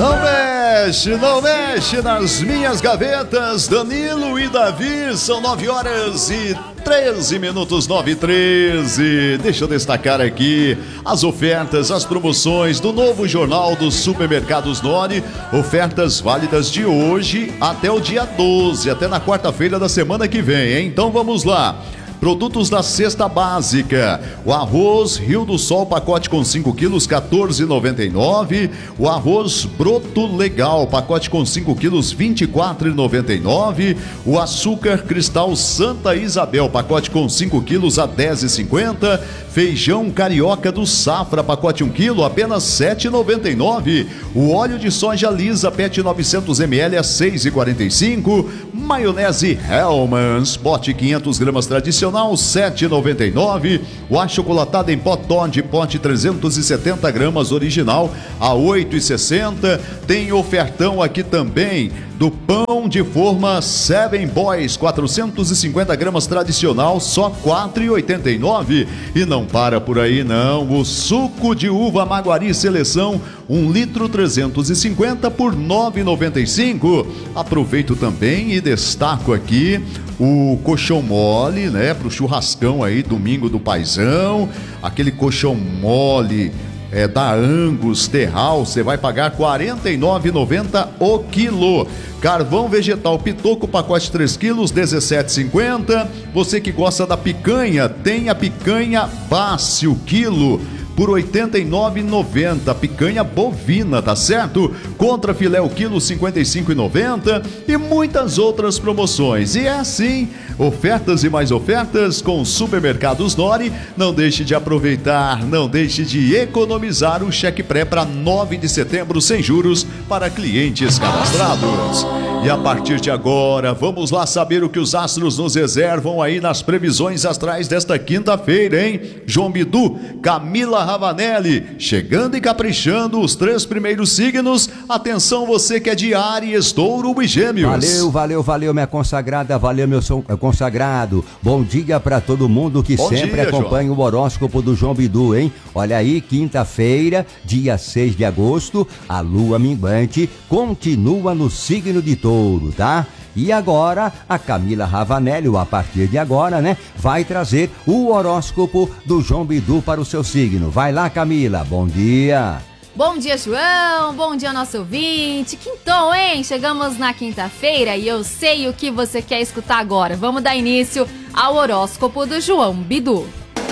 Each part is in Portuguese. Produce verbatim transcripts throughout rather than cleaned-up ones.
Não mexe, não mexe nas minhas gavetas, Danilo e Davi, são nove horas e treze minutos, nove e treze. Deixa eu destacar aqui as ofertas, as promoções do novo Jornal dos Supermercados Nori. Ofertas válidas de hoje até o dia doze, até na quarta-feira da semana que vem, hein? Então vamos lá. Produtos da cesta básica: o arroz Rio do Sol, pacote com cinco quilos, quatorze reais e noventa e nove centavos. O arroz Broto Legal, pacote com cinco quilos, vinte e quatro reais e noventa e nove centavos. O açúcar Cristal Santa Isabel, pacote com cinco quilos, a dez reais e cinquenta centavos. Feijão Carioca do Safra, pacote um quilo, apenas sete reais e noventa e nove centavos. O óleo de soja lisa P E T novecentos mililitros a seis reais e quarenta e cinco centavos. Maionese Hellmann's, pote quinhentas gramas tradicional, sete reais e noventa e nove centavos. O achocolatado em pó Toddy, pote trezentas e setenta gramas original, a oito reais e sessenta centavos. Tem ofertão aqui também do pão de forma Seven Boys, quatrocentas e cinquenta gramas tradicional, só quatro reais e oitenta e nove centavos. E não para por aí não, o suco de uva Maguari Seleção, um litro trezentos e cinquenta por nove reais e noventa e cinco centavos. Aproveito também e destaco aqui o colchão mole, né, pro churrascão aí, domingo do paizão, aquele colchão mole é da Angus Terral, você vai pagar quarenta e nove reais e noventa centavos o quilo. Carvão vegetal Pitoco, pacote três quilos, dezessete reais e cinquenta centavos. Você que gosta da picanha, tem a picanha Bassi, o quilo, por oitenta e nove reais e noventa centavos. Picanha bovina, tá certo? Contra filé o quilo, cinquenta e cinco reais e noventa centavos. E muitas outras promoções. E é assim, ofertas e mais ofertas com Supermercados Nori. Não deixe de aproveitar, não deixe de economizar o cheque pré para nove de setembro sem juros para clientes cadastrados. E a partir de agora, vamos lá saber o que os astros nos reservam aí nas previsões astrais desta quinta-feira, hein? João Bidu, Camila Ravanelli, chegando e caprichando os três primeiros signos. Atenção, você que é de Áries, Touro e Gêmeos. Valeu, valeu, valeu, minha consagrada, valeu, meu consagrado. Bom dia pra todo mundo que Bom sempre dia, acompanha João. o horóscopo do João Bidu, hein? Olha aí, quinta-feira, dia seis de agosto, a lua minguante continua no signo de Touro, tá? E agora, a Camila Ravanelli, a partir de agora, né, vai trazer o horóscopo do João Bidu para o seu signo. Vai lá, Camila, bom dia. Bom dia, João, bom dia, nosso ouvinte. Quintou, hein? Chegamos na quinta-feira e eu sei o que você quer escutar agora. Vamos dar início ao horóscopo do João Bidu.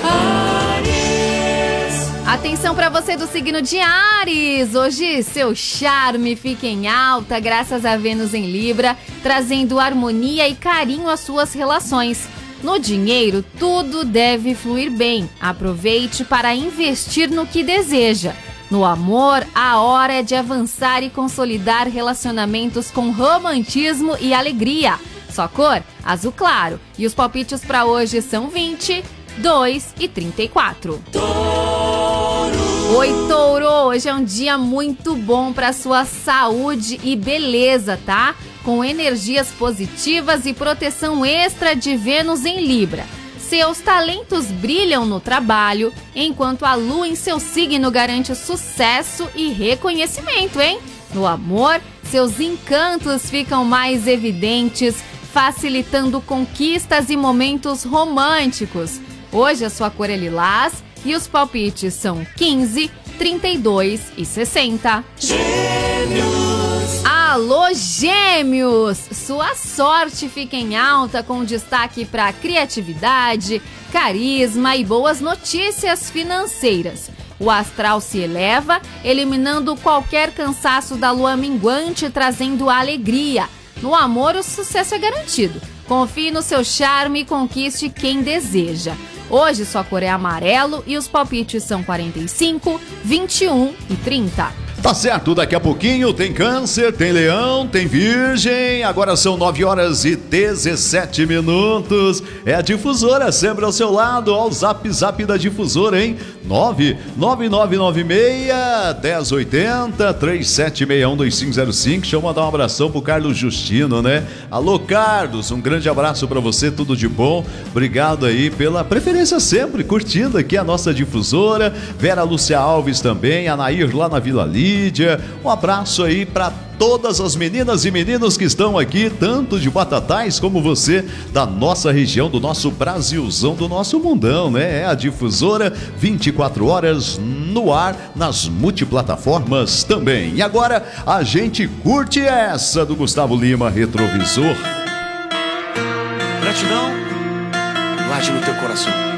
Atenção para você do signo de Áries. Hoje seu charme fica em alta graças a Vênus em Libra, trazendo harmonia e carinho às suas relações. No dinheiro, tudo deve fluir bem. Aproveite para investir no que deseja. No amor, a hora é de avançar e consolidar relacionamentos com romantismo e alegria. Sua cor, azul claro. E os palpites para hoje são vinte, dois e trinta e quatro. Oi, Touro! Hoje é um dia muito bom para sua saúde e beleza, tá? Com energias positivas e proteção extra de Vênus em Libra. Seus talentos brilham no trabalho, enquanto a lua em seu signo garante sucesso e reconhecimento, hein? No amor, seus encantos ficam mais evidentes, facilitando conquistas e momentos românticos. Hoje a sua cor é lilás e os palpites são quinze, trinta e dois e sessenta. Gêmeos! Alô, Gêmeos! Sua sorte fica em alta com destaque para criatividade, carisma e boas notícias financeiras. O astral se eleva, eliminando qualquer cansaço da lua minguante, trazendo alegria. No amor, o sucesso é garantido. Confie no seu charme e conquiste quem deseja. Hoje sua cor é amarelo e os palpites são quarenta e cinco, vinte e um e trinta. Tá certo, daqui a pouquinho tem Câncer, tem Leão, tem Virgem. Agora são nove horas e dezessete minutos. É a Difusora, sempre ao seu lado. Ó, o zap zap da Difusora, hein? nove nove nove nove seis, um zero oito zero, três sete seis um, dois cinco zero cinco. Deixa eu mandar um abração pro Carlos Justino, né? Alô, Carlos, um grande abraço pra você, tudo de bom. Obrigado aí pela preferência sempre, curtindo aqui a nossa Difusora. Vera Lúcia Alves também, a Nair lá na Vila Livre. mídia. Um abraço aí para todas as meninas e meninos que estão aqui, tanto de Batatais como você, da nossa região, do nosso Brasilzão, do nosso mundão, né? É a Difusora, vinte e quatro horas no ar, nas multiplataformas também. E agora a gente curte essa do Gustavo Lima, Retrovisor. Gratidão, guarde no teu coração.